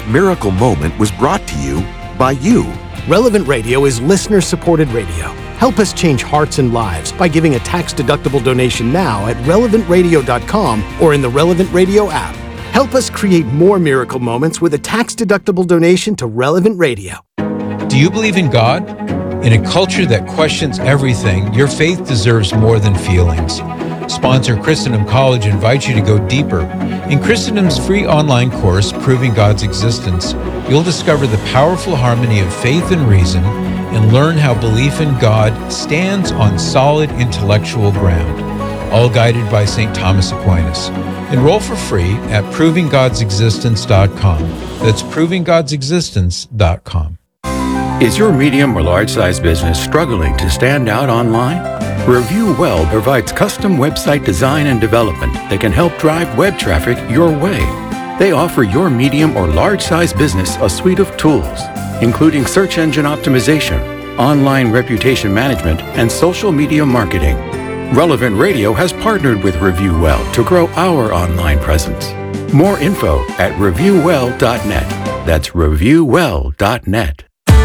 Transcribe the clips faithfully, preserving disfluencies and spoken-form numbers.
miracle moment was brought to you by you. Relevant Radio is listener-supported radio. Help us change hearts and lives by giving a tax-deductible donation now at relevant radio dot com or in the Relevant Radio app. Help us create more miracle moments with a tax-deductible donation to Relevant Radio. Do you believe in God? In a culture that questions everything, your faith deserves more than feelings. Sponsor Christendom College invites you to go deeper. In Christendom's free online course, Proving God's Existence, you'll discover the powerful harmony of faith and reason and learn how belief in God stands on solid intellectual ground, all guided by Saint Thomas Aquinas. Enroll for free at proving gods existence dot com. That's proving gods existence dot com. Is your medium or large-size business struggling to stand out online? Review Well provides custom website design and development that can help drive web traffic your way. They offer your medium or large-size business a suite of tools, including search engine optimization, online reputation management, and social media marketing. Relevant Radio has partnered with Review Well to grow our online presence. More info at review well dot net. That's review well dot net.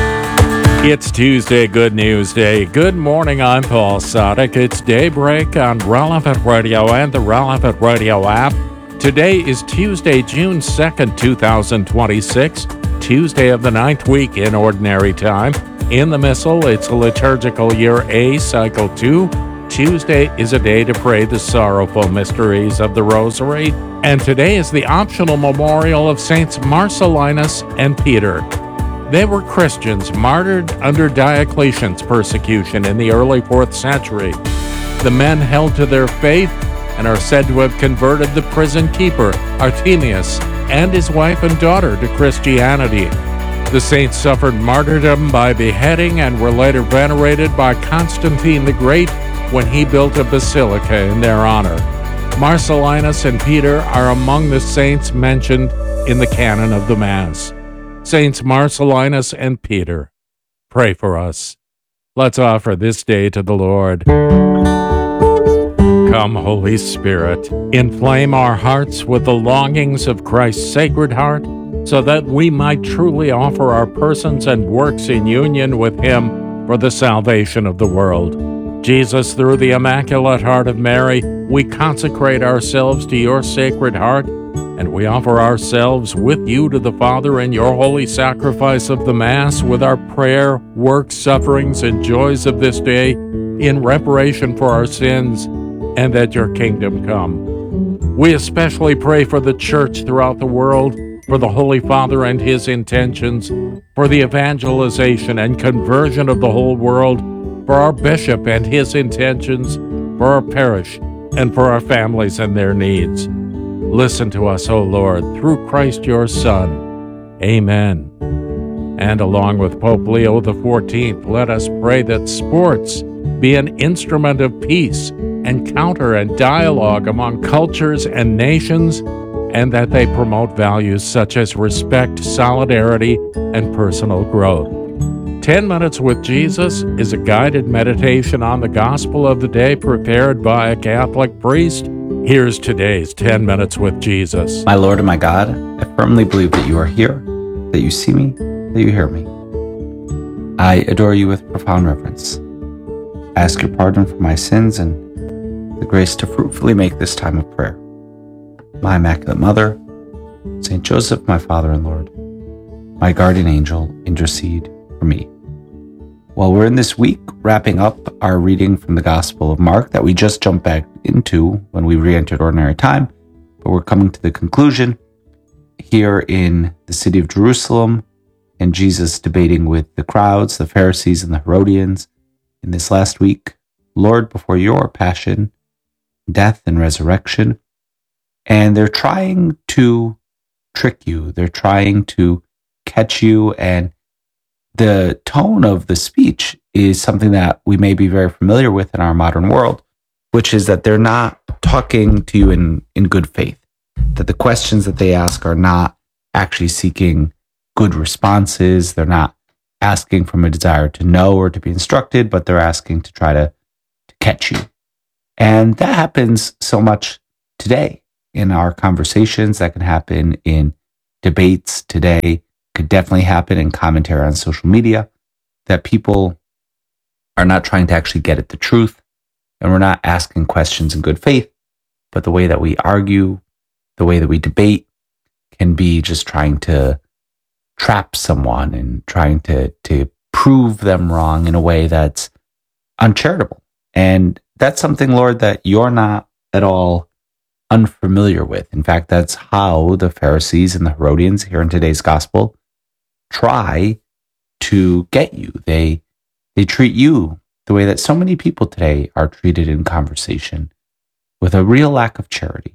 It's Tuesday, Good News Day. Good morning, I'm Paul Sadek. It's Daybreak on Relevant Radio and the Relevant Radio app. Today is Tuesday, June second, twenty twenty-six, Tuesday of the ninth week in Ordinary Time. In the Missal, it's a liturgical year A, cycle two. Tuesday is a day to pray the sorrowful mysteries of the Rosary. And today is the optional memorial of Saints Marcellinus and Peter. They were Christians martyred under Diocletian's persecution in the early fourth century. The men held to their faith and are said to have converted the prison keeper, Artemius, and his wife and daughter to Christianity. The saints suffered martyrdom by beheading and were later venerated by Constantine the Great when he built a basilica in their honor. Marcellinus and Peter are among the saints mentioned in the canon of the Mass. Saints Marcellinus and Peter, pray for us. Let's offer this day to the Lord. Come, Holy Spirit, inflame our hearts with the longings of Christ's Sacred Heart, so that we might truly offer our persons and works in union with Him for the salvation of the world. Jesus, through the Immaculate Heart of Mary, we consecrate ourselves to your Sacred Heart, and we offer ourselves with you to the Father in your holy sacrifice of the Mass with our prayer, work, sufferings, and joys of this day in reparation for our sins, and that your kingdom come. We especially pray for the Church throughout the world, for the Holy Father and his intentions, for the evangelization and conversion of the whole world, for our bishop and his intentions, for our parish, and for our families and their needs. Listen to us, O Lord, through Christ your Son. Amen. And along with Pope Leo the fourteenth, let us pray that sports be an instrument of peace, encounter, and dialogue among cultures and nations, and that they promote values such as respect, solidarity, and personal growth. Ten Minutes with Jesus is a guided meditation on the gospel of the day prepared by a Catholic priest. Here's today's Ten Minutes with Jesus. My Lord and my God, I firmly believe that you are here, that you see me, that you hear me. I adore you with profound reverence. I ask your pardon for my sins and the grace to fruitfully make this time of prayer. My Immaculate Mother, Saint Joseph, my Father and Lord, my guardian angel, intercede for me. Well, we're in this week wrapping up our reading from the Gospel of Mark that we just jumped back into when we re-entered Ordinary Time, but we're coming to the conclusion here in the city of Jerusalem and Jesus debating with the crowds, the Pharisees and the Herodians in this last week. Lord, before your passion, death, and resurrection, and they're trying to trick you. They're trying to catch you, and the tone of the speech is something that we may be very familiar with in our modern world, which is that they're not talking to you in, in good faith, that the questions that they ask are not actually seeking good responses. They're not asking from a desire to know or to be instructed, but they're asking to try to, to catch you. And that happens so much today in our conversations. That can happen in debates today could definitely happen in commentary on social media, that people are not trying to actually get at the truth, and we're not asking questions in good faith, but the way that we argue, the way that we debate can be just trying to trap someone and trying to, to prove them wrong in a way that's uncharitable. And that's something, Lord, that you're not at all unfamiliar with. In fact, that's how the Pharisees and the Herodians here in today's gospel try to get you. They they treat you the way that so many people today are treated in conversation, with a real lack of charity.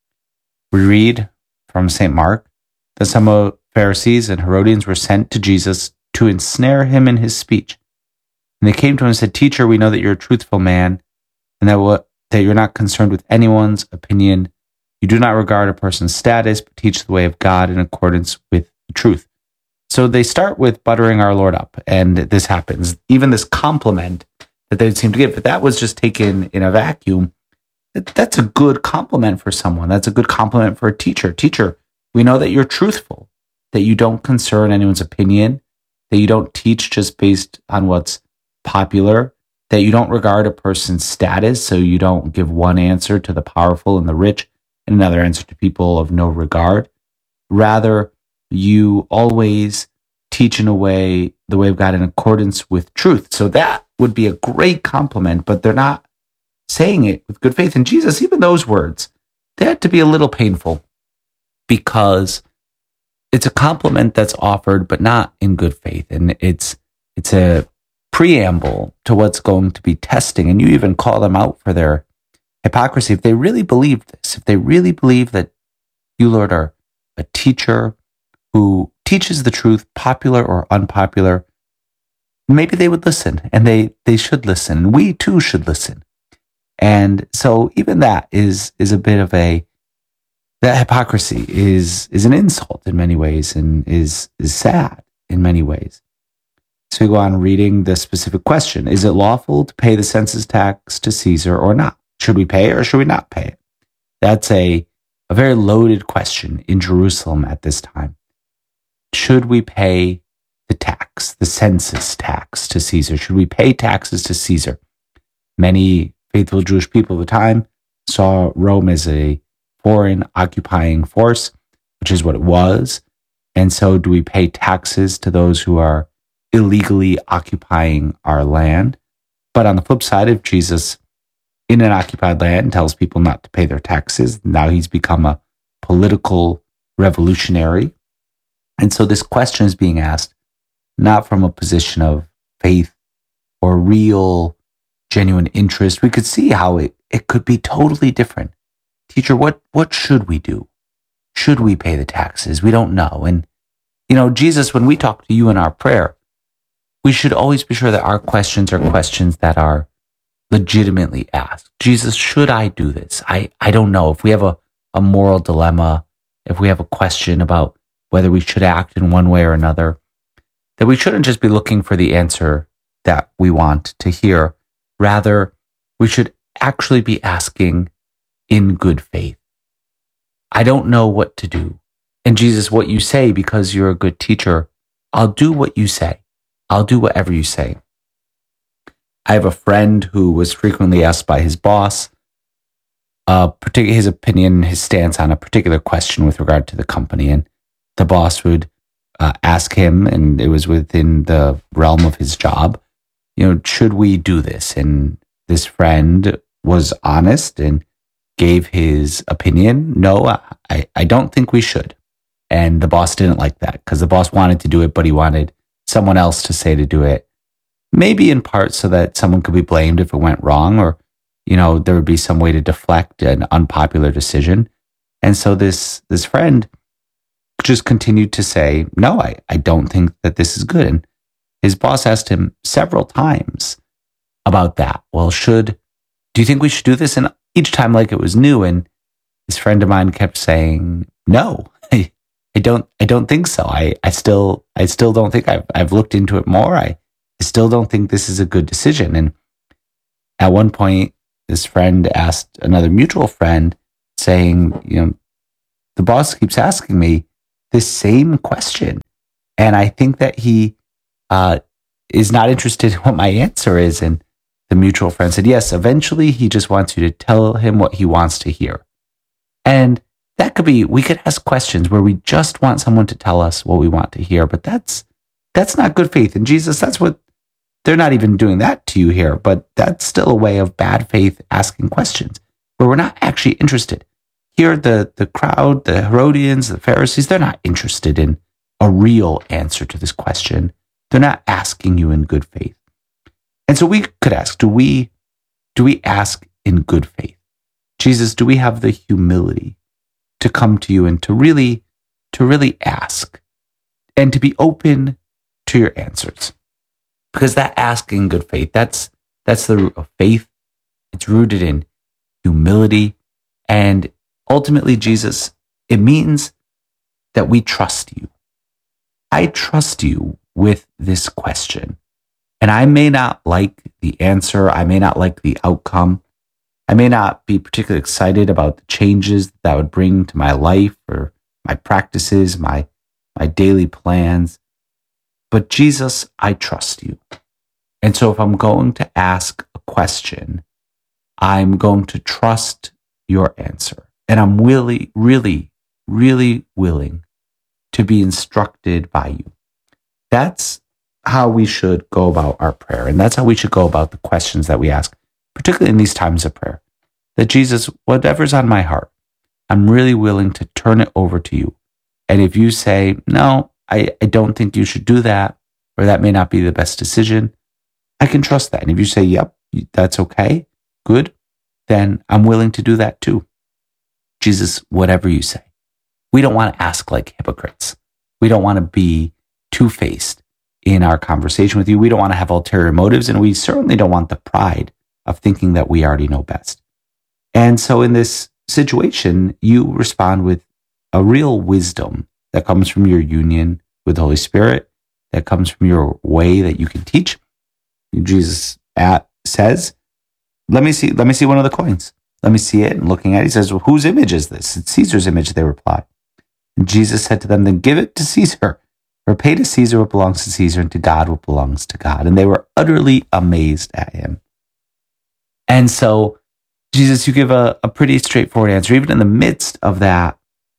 We read from Saint Mark that some of Pharisees and Herodians were sent to Jesus to ensnare him in his speech. And they came to him and said, "Teacher, we know that you're a truthful man, and that what that you're not concerned with anyone's opinion. You do not regard a person's status, but teach the way of God in accordance with the truth." So they start with buttering our Lord up, and this happens. Even this compliment that they seem to give, but that was just taken in a vacuum. That's a good compliment for someone. That's a good compliment for a teacher. Teacher, we know that you're truthful, that you don't concern anyone's opinion, that you don't teach just based on what's popular, that you don't regard a person's status, so you don't give one answer to the powerful and the rich and another answer to people of no regard. Rather, you always teach in a way, the way of God in accordance with truth. So that would be a great compliment, but they're not saying it with good faith. And Jesus, even those words, they had to be a little painful, because it's a compliment that's offered, but not in good faith. And it's it's a preamble to what's going to be testing. And you even call them out for their hypocrisy. If they really believe this, if they really believe that you, Lord, are a teacher who teaches the truth, popular or unpopular, maybe they would listen, and they, they should listen. And we too should listen. And so even that is, is a bit of a, that hypocrisy is, is an insult in many ways, and is, is sad in many ways. So we go on reading the specific question. Is it lawful to pay the census tax to Caesar or not? Should we pay it or should we not pay it? That's a, a very loaded question in Jerusalem at this time. Should we pay the tax, the census tax to Caesar? Should we pay taxes to Caesar? Many faithful Jewish people of the time saw Rome as a foreign occupying force, which is what it was. And so do we pay taxes to those who are illegally occupying our land? But on the flip side, if Jesus in an occupied land tells people not to pay their taxes, now he's become a political revolutionary. And so this question is being asked not from a position of faith or real, genuine interest. We could see how it, it could be totally different. Teacher, what, what should we do? Should we pay the taxes? We don't know. And, you know, Jesus, when we talk to you in our prayer, we should always be sure that our questions are questions that are legitimately asked. Jesus, should I do this? I, I don't know. If we have a, a moral dilemma, if we have a question about whether we should act in one way or another, that we shouldn't just be looking for the answer that we want to hear. Rather, we should actually be asking in good faith. I don't know what to do. And Jesus, what you say, because you're a good teacher, I'll do what you say. I'll do whatever you say. I have a friend who was frequently asked by his boss uh, particular his opinion, his stance on a particular question with regard to the company. And the boss would uh, ask him, and it was within the realm of his job, you know, should we do this? And this friend was honest and gave his opinion. No, I, I don't think we should. And the boss didn't like that, because the boss wanted to do it, but he wanted someone else to say to do it. Maybe in part so that someone could be blamed if it went wrong, or, you know, there would be some way to deflect an unpopular decision. And so this, this friend just continued to say, no, I, I don't think that this is good. And his boss asked him several times about that. Well, should, do you think we should do this? And each time like it was new. And this friend of mine kept saying, no, I, I don't, I don't think so. I, I still, I still don't think I've, I've looked into it more. I, I still don't think this is a good decision. And at one point, this friend asked another mutual friend, saying, you know, the boss keeps asking me this same question. And I think that he uh, is not interested in what my answer is. And the mutual friend said, yes, eventually he just wants you to tell him what he wants to hear. And that could be, we could ask questions where we just want someone to tell us what we want to hear, but that's that's not good faith. And Jesus, that's what, they're not even doing that to you here, but that's still a way of bad faith asking questions where we're not actually interested. Here, the, the crowd, the Herodians, the Pharisees, they're not interested in a real answer to this question. They're not asking you in good faith. And so we could ask, do we, do we ask in good faith? Jesus, do we have the humility to come to you and to really, to really ask and to be open to your answers? Because that asking in good faith, that's, that's the root of faith. It's rooted in humility. And ultimately, Jesus, it means that we trust you. I trust you with this question. And I may not like the answer. I may not like the outcome. I may not be particularly excited about the changes that would bring to my life or my practices, my, my daily plans. But Jesus, I trust you. And so if I'm going to ask a question, I'm going to trust your answer. And I'm really, really, really willing to be instructed by you. That's how we should go about our prayer. And that's how we should go about the questions that we ask, particularly in these times of prayer. That Jesus, whatever's on my heart, I'm really willing to turn it over to you. And if you say, no, I, I don't think you should do that, or that may not be the best decision, I can trust that. And if you say, yep, that's okay, good, then I'm willing to do that too. Jesus, whatever you say. We don't want to ask like hypocrites. We don't want to be two-faced in our conversation with you. We don't want to have ulterior motives, and we certainly don't want the pride of thinking that we already know best. And so in this situation, you respond with a real wisdom that comes from your union with the Holy Spirit, that comes from your way that you can teach. Jesus at, says, let me see, let me see one of the coins. Let me see it. And looking at it, he says, well, whose image is this? It's Caesar's image, they reply. And Jesus said to them, then give it to Caesar. For pay to Caesar what belongs to Caesar, and to God what belongs to God. And they were utterly amazed at him. And so, Jesus, you give a, a pretty straightforward answer. Even in the midst of that,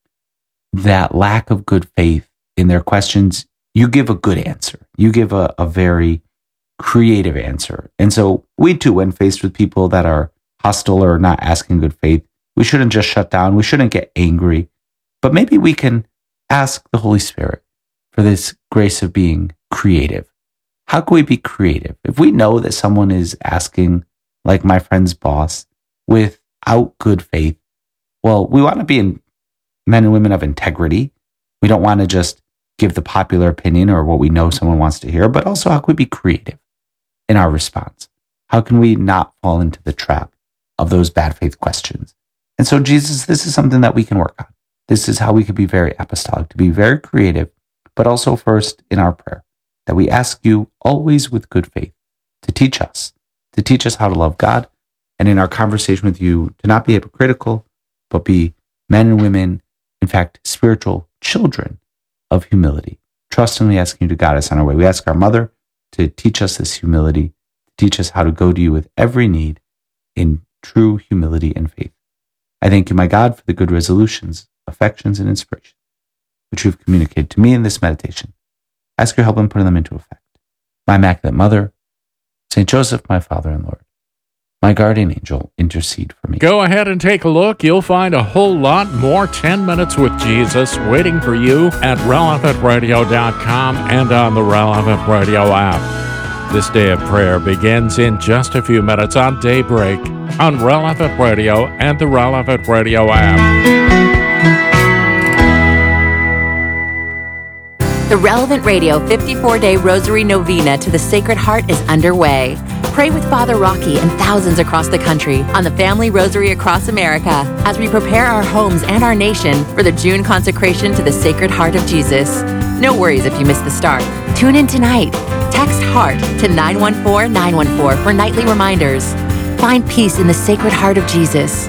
that lack of good faith in their questions, you give a good answer. You give a, a very creative answer. And so we too, when faced with people that are hostile or not asking good faith, we shouldn't just shut down. We shouldn't get angry. But maybe we can ask the Holy Spirit for this grace of being creative. How can we be creative? If we know that someone is asking, like my friend's boss, without good faith, well, we want to be in men and women of integrity. We don't want to just give the popular opinion or what we know someone wants to hear, but also how can we be creative in our response? How can we not fall into the trap of those bad faith questions? And so, Jesus, this is something that we can work on. This is how we could be very apostolic, to be very creative, but also first in our prayer, that we ask you always with good faith to teach us, to teach us how to love God, and in our conversation with you, to not be hypocritical, but be men and women, in fact, spiritual children of humility, trustingly asking you to guide us on our way. We ask our mother to teach us this humility, to teach us how to go to you with every need in true humility and faith. I thank you, my God, for the good resolutions, affections, and inspiration which you've communicated to me in this meditation. Ask your help in putting them into effect. My Immaculate Mother, Saint Joseph, my Father and Lord, my guardian angel, intercede for me. Go ahead and take a look. You'll find a whole lot more ten minutes with Jesus waiting for you at relevant radio dot com and on the Relevant Radio app. This day of prayer begins in just a few minutes on Daybreak on Relevant Radio and the Relevant Radio app. The Relevant Radio fifty-four day Rosary Novena to the Sacred Heart is underway. Pray with Father Rocky and thousands across the country on the Family Rosary across America as we prepare our homes and our nation for the June consecration to the Sacred Heart of Jesus. No worries if you miss the start. Tune in tonight. Text HEART to nine one four nine one four for nightly reminders. Find peace in the Sacred Heart of Jesus.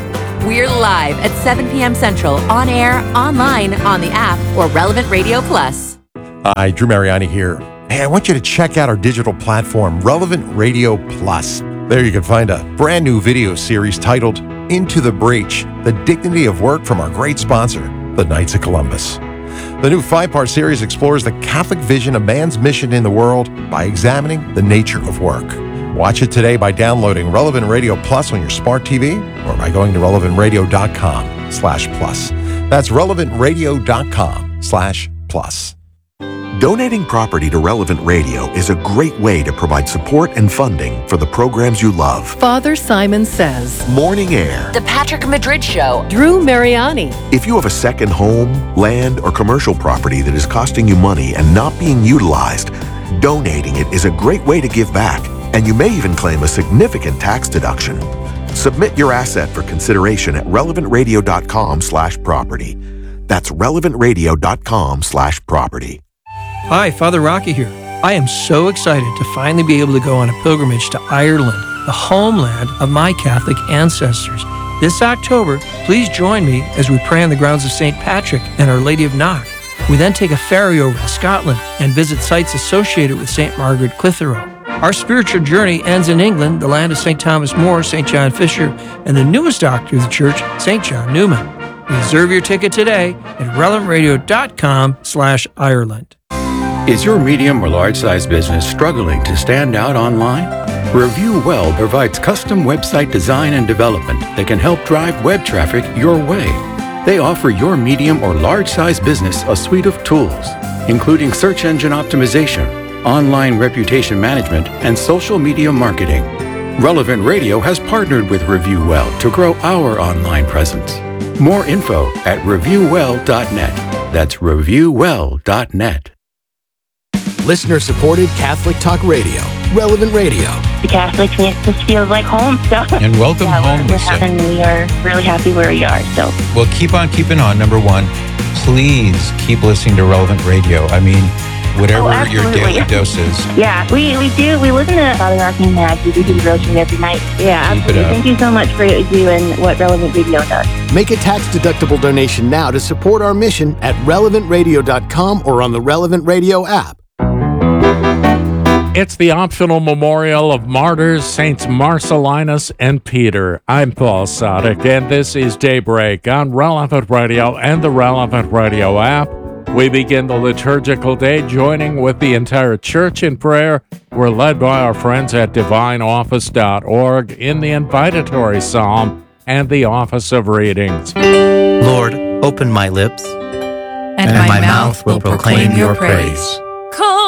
We're live at seven p.m. Central, on air, online, on the app, or Relevant Radio Plus. Hi, Drew Mariani here. Hey, I want you to check out our digital platform, Relevant Radio Plus. There you can find a brand new video series titled Into the Breach, The Dignity of Work from our great sponsor, the Knights of Columbus. The new five-part series explores the Catholic vision of man's mission in the world by examining the nature of work. Watch it today by downloading Relevant Radio Plus on your smart T V or by going to relevant radio dot com slash plus. That's relevant radio dot com slash plus. Donating property to Relevant Radio is a great way to provide support and funding for the programs you love. Father Simon Says, Morning Air, The Patrick Madrid Show, Drew Mariani. If you have a second home, land, or commercial property that is costing you money and not being utilized, donating it is a great way to give back, and you may even claim a significant tax deduction. Submit your asset for consideration at relevant radio dot com slash property. That's relevant radio dot com slash property. Hi, Father Rocky here. I am so excited to finally be able to go on a pilgrimage to Ireland, the homeland of my Catholic ancestors. This October, please join me as we pray on the grounds of Saint Patrick and Our Lady of Knock. We then take a ferry over to Scotland and visit sites associated with Saint Margaret Clitheroe. Our spiritual journey ends in England, the land of Saint Thomas More, Saint John Fisher, and the newest doctor of the church, Saint John Newman. Reserve your ticket today at relevant radio dot com slash Ireland. Is your medium or large-size business struggling to stand out online? Review Well provides custom website design and development that can help drive web traffic your way. They offer your medium or large-size business a suite of tools, including search engine optimization, online reputation management, and social media marketing. Relevant Radio has partnered with Review Well to grow our online presence. More info at review well dot net. That's review well dot net. Listener-supported Catholic Talk Radio, Relevant Radio. The Catholics make this feel like home. So And welcome yeah, home, we're, we're Lisa. having, we are really happy where we are. So Well, keep on keeping on. Number one, please keep listening to Relevant Radio. I mean, whatever Oh, your absolutely. daily dose is. yeah, we, we do. We listen to Father Rocky and Matt. We do the Rosary every night. Yeah, Keep it absolutely. up. Thank you so much for what you do and what Relevant Radio does. Make a tax-deductible donation now to support our mission at relevant radio dot com or on the Relevant Radio app. It's the optional memorial of martyrs, Saints Marcellinus and Peter. I'm Paul Sadek, and this is Daybreak on Relevant Radio and the Relevant Radio app. We begin the liturgical day joining with the entire church in prayer. We're led by our friends at divine office dot org in the invitatory psalm and the office of readings. Lord, open my lips, and, and my, my mouth will proclaim your praise. Call